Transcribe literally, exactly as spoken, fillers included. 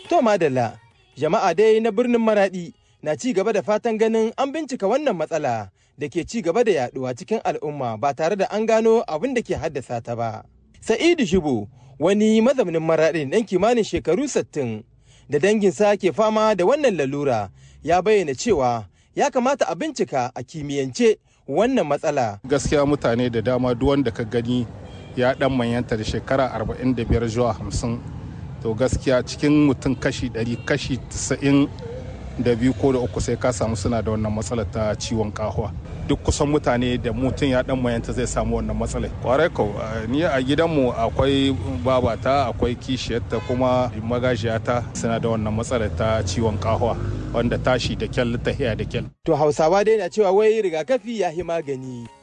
To madalla, jama'a dai na birnin Maraɗi na ci gaba da fatan ganin an bincika wannan matsala da ke ci gaba da yaduwa cikin al'umma ba tare da an gano abin da ke haddasa ta ba. Sa'idu Shibo, wani mazaunin Maraɗi ɗan kimanin shekaru sittin da danginsa ke fama da wannan lalura, ya bayyana cewa ya kamata a bincika a kimiyyance wannan matsala. Gaskiya mutane da dama duk wanda ka gani ya ɗan manyanta da shekara arba'in da biyar zuwa hamsin. To gaskiya cikin mutum kashi ɗari kashi tisa'in da biyu ko da uku sai ka samu suna da wannan matsalar ta ciwon kahuwa. Duk kusan mutane da mutum ya dan mayanta zai samu wannan matsalar. Kwarai ko ni a gidanmu akwai babata, akwai kishiyarta kuma magajiyata suna da wannan matsalar ta ciwon kahuwa wanda tashi da kyal tahiya da kyal. To Hausawa dai na cewa wai rigakafi ya hi magani.